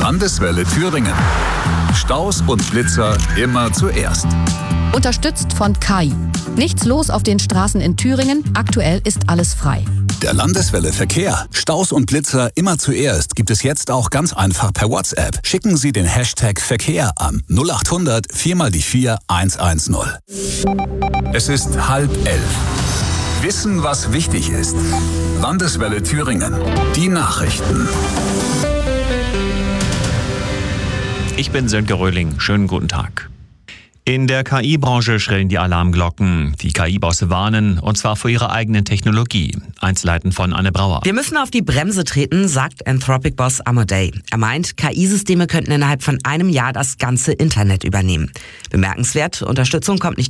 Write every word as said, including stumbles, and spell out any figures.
Landeswelle Thüringen. Staus und Blitzer immer zuerst. Unterstützt von K I. Nichts los auf den Straßen in Thüringen. Aktuell ist alles frei. Der Landeswelle Verkehr. Staus und Blitzer immer zuerst gibt es jetzt auch ganz einfach per WhatsApp. Schicken Sie den Hashtag Verkehr an null acht hundert vier mal die vier eins eins null. Es ist halb elf. Wissen, was wichtig ist. Landeswelle Thüringen. Die Nachrichten. Ich bin Sönke Röhling. Schönen guten Tag. In der K I-Branche schrillen die Alarmglocken. Die K I-Bosse warnen, und zwar vor ihrer eigenen Technologie. Einzelheiten von Anne Brauer. Wir müssen auf die Bremse treten, sagt Anthropic-Boss Amodei. Er meint, K I-Systeme könnten innerhalb von einem Jahr das ganze Internet übernehmen. Bemerkenswert, Unterstützung kommt nicht